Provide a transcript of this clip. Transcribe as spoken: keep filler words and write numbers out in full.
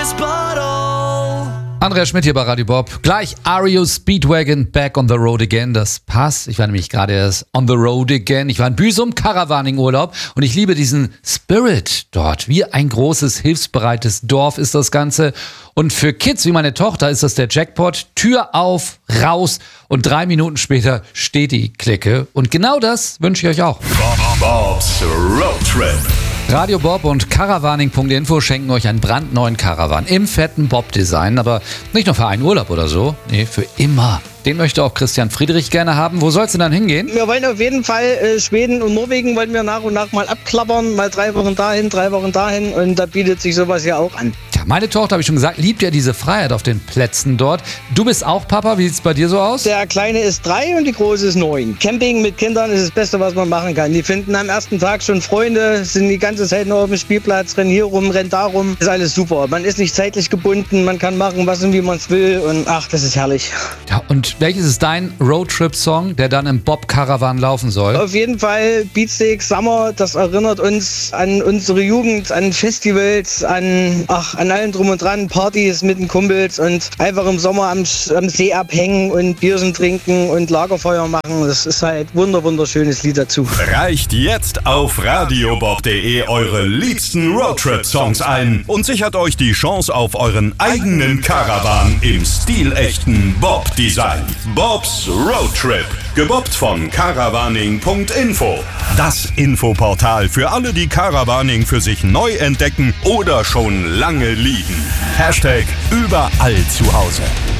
this bottle. Andreas Schmidt hier bei Radio Bob. Gleich R E O Speedwagon, Back on the Road Again. Das passt. Ich war nämlich gerade erst on the road again. Ich war in Büsum, Caravaning-Urlaub und ich liebe diesen Spirit dort. Wie ein großes, hilfsbereites Dorf ist das Ganze. Und für Kids wie meine Tochter ist das der Jackpot. Tür auf, raus und drei Minuten später steht die Clique. Und genau das wünsche ich euch auch. Bob's Road Trip. Radio Bob und Caravaning Punkt info schenken euch einen brandneuen Caravan im fetten Bob-Design, aber nicht nur für einen Urlaub oder so, nee, für immer. Den möchte auch Christian Friedrich gerne haben. Wo soll es denn dann hingehen? Wir wollen auf jeden Fall äh, Schweden und Norwegen wollen wir nach und nach mal abklappern, mal drei Wochen dahin, drei Wochen dahin und da bietet sich sowas ja auch an. Ja, meine Tochter, habe ich schon gesagt, liebt ja diese Freiheit auf den Plätzen dort. Du bist auch Papa, wie sieht es bei dir so aus? Der Kleine ist drei und die Große ist neun. Camping mit Kindern ist das Beste, was man machen kann. Die finden am ersten Tag schon Freunde, sind die ganze Zeit noch auf dem Spielplatz, rennen hier rum, rennen da rum. Ist alles super. Man ist nicht zeitlich gebunden, man kann machen, was und wie man es will und ach, das ist herrlich. Ja, und welches ist dein Roadtrip-Song, der dann im Bob-Caravan laufen soll? Auf jeden Fall Beatsteak Summer, das erinnert uns an unsere Jugend, an Festivals, an, ach, an allem drum und dran, Partys mit den Kumpels und einfach im Sommer am, am See abhängen und Bierchen trinken und Lagerfeuer machen. Das ist halt wunder wunderschönes Lied dazu. Reicht jetzt auf radiobob punkt de eure liebsten Roadtrip-Songs ein und sichert euch die Chance auf euren eigenen Caravan im stilechten Bob-Design. Bob's Road Trip, gebobbt von Caravaning Punkt info. Das Infoportal für alle, die Caravaning für sich neu entdecken oder schon lange lieben. Hashtag überall zu Hause.